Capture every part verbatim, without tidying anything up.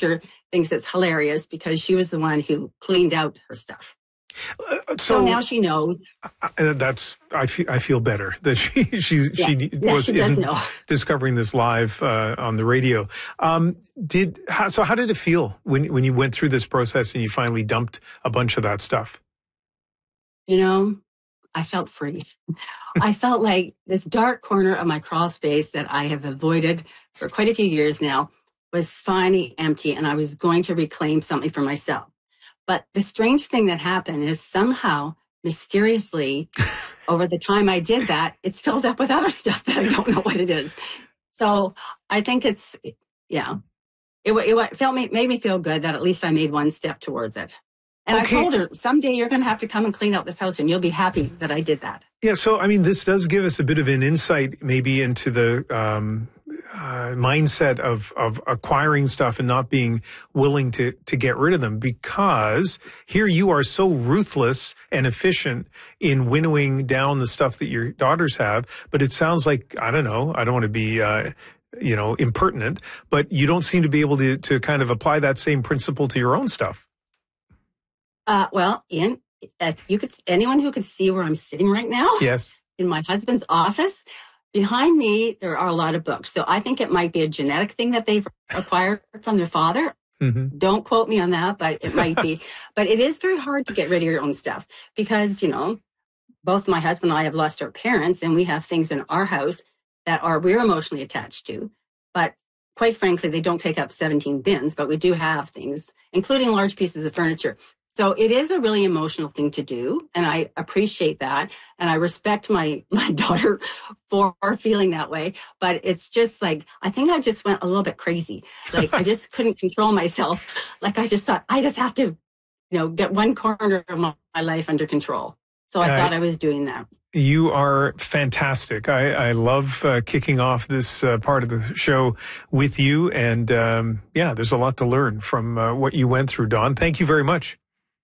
sister thinks it's hilarious because she was the one who cleaned out her stuff. Uh, so, so now she knows. Uh, that's I feel I feel better that she she's, yeah. she yeah, was she does isn't know. discovering this live uh, on the radio. Um, did how, so? How did it feel when when you went through this process and you finally dumped a bunch of that stuff? You know, I felt free. I felt like this dark corner of my crawl space that I have avoided for quite a few years now was finally empty, and I was going to reclaim something for myself. But the strange thing that happened is somehow, mysteriously, over the time I did that, it's filled up with other stuff that I don't know what it is. So I think it's, yeah, it, it, it felt me, made me feel good that at least I made one step towards it. And okay. I told her, someday you're going to have to come and clean out this house and you'll be happy that I did that. Yeah, so, I mean, this does give us a bit of an insight maybe into the um, uh, mindset of, of acquiring stuff and not being willing to, to get rid of them, because here you are so ruthless and efficient in winnowing down the stuff that your daughters have. But it sounds like, I don't know, I don't want to be... Uh, you know, impertinent, but you don't seem to be able to, to kind of apply that same principle to your own stuff. Uh, well, Ian, if you could, anyone who could see where I'm sitting right now, yes, in my husband's office, behind me, there are a lot of books. So I think it might be a genetic thing that they've acquired from their father. Mm-hmm. Don't quote me on that, but it might be. But it is very hard to get rid of your own stuff because, you know, both my husband and I have lost our parents, and we have things in our house that are we're emotionally attached to. But quite frankly, they don't take up seventeen bins, but we do have things, including large pieces of furniture. So it is a really emotional thing to do, and I appreciate that, and I respect my, my daughter for feeling that way, but it's just like, I think I just went a little bit crazy. Like, I just couldn't control myself. Like, I just thought, I just have to, you know, get one corner of my, my life under control. So I uh, thought I was doing that. You are fantastic. I, I love uh, kicking off this uh, part of the show with you, and um, yeah, there's a lot to learn from uh, what you went through, Dawn. Thank you very much.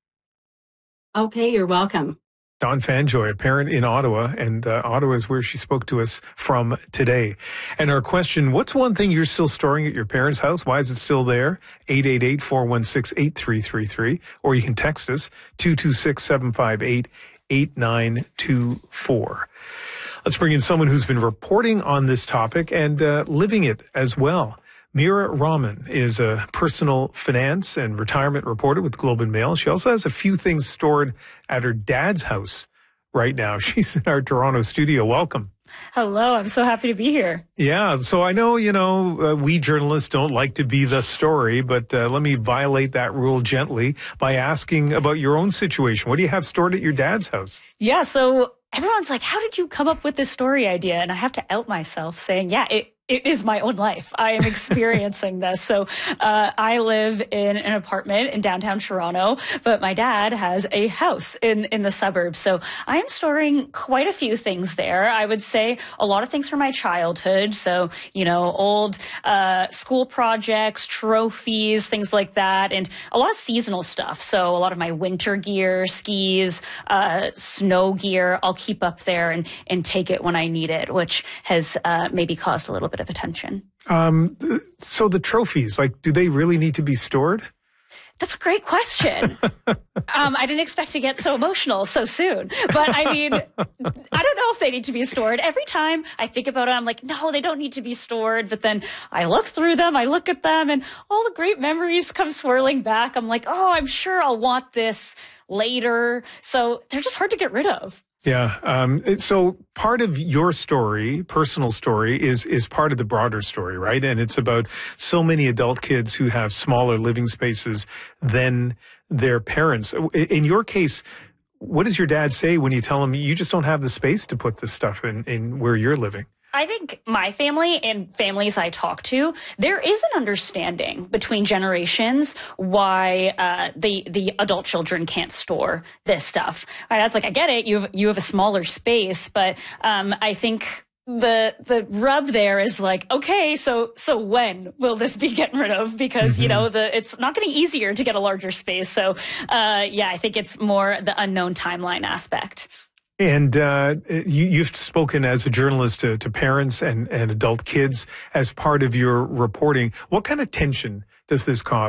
Okay, you're welcome. Dawn Fanjoy, a parent in Ottawa, and uh, Ottawa is where she spoke to us from today. And our question, what's one thing you're still storing at your parents' house? Why is it still there? eight eight eight, four one six, eight three three three. Or you can text us, two two six, seven five eight, eight nine two four. Let's bring in someone who's been reporting on this topic and uh, living it as well. Mira Rahman is a personal finance and retirement reporter with Globe and Mail. She also has a few things stored at her dad's house right now. She's in our Toronto studio. Welcome. Hello. I'm so happy to be here. Yeah. So I know, you know, uh, we journalists don't like to be the story, but uh, let me violate that rule gently by asking about your own situation. What do you have stored at your dad's house? Yeah. So everyone's like, how did you come up with this story idea? And I have to out myself saying, yeah, it It is my own life. I am experiencing this. So uh, I live in an apartment in downtown Toronto, but my dad has a house in, in the suburbs. So I am storing quite a few things there. I would say a lot of things from my childhood. So, you know, old uh, school projects, trophies, things like that, and a lot of seasonal stuff. So a lot of my winter gear, skis, uh, snow gear, I'll keep up there and, and take it when I need it, which has uh, maybe caused a little bit of attention. Um, so the trophies, like, do they really need to be stored? That's a great question. um, I didn't expect to get so emotional so soon. But I mean, I don't know if they need to be stored. Every time I think about it, I'm like, no, they don't need to be stored. But then I look through them, I look at them, and all the great memories come swirling back. I'm like, oh, I'm sure I'll want this later. So they're just hard to get rid of. Yeah. Um, so part of your story, personal story, is is part of the broader story, right? And it's about so many adult kids who have smaller living spaces than their parents. In your case, what does your dad say when you tell him you just don't have the space to put this stuff in, in where you're living? I think my family and families I talk to, there is an understanding between generations why uh, the the adult children can't store this stuff. My dad's like, I get it, you have you have a smaller space, but um, I think the the rub there is like, okay, so so when will this be getting rid of? Because mm-hmm. you know the it's not getting easier to get a larger space. So uh, yeah, I think it's more the unknown timeline aspect. And uh, you, you've spoken as a journalist to, to parents and, and adult kids as part of your reporting. What kind of tension does this cause?